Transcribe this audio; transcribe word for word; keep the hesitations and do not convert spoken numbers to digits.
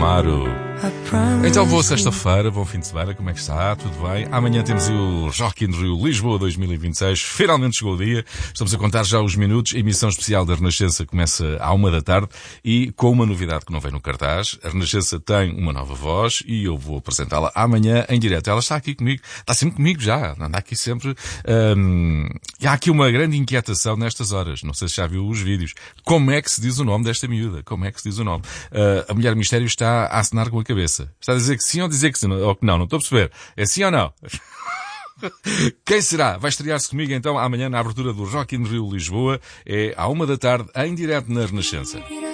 Amaro. Então, boa sexta-feira, bom fim de semana, como é que está? Tudo bem? Amanhã temos o Rock in Rio Lisboa dois mil e vinte e seis, finalmente chegou o dia, estamos a contar já os minutos, a emissão especial da Renascença começa à uma da tarde e com uma novidade que não vem no cartaz, a Renascença tem uma nova voz e eu vou apresentá-la amanhã em direto. Ela está aqui comigo, está sempre comigo já, anda aqui sempre. Hum, e há aqui uma grande inquietação nestas horas, não sei se já viu os vídeos. Como é que se diz o nome desta miúda? Como é que se diz o nome? Uh, a Mulher Mistério está a acenar com a cabeça. Está a dizer que sim ou dizer que sim, ou que não, não estou a perceber. É sim ou não? Quem será? Vai estrear-se comigo então amanhã na abertura do Rock in Rio Lisboa. É à uma da tarde, em direto na Renascença.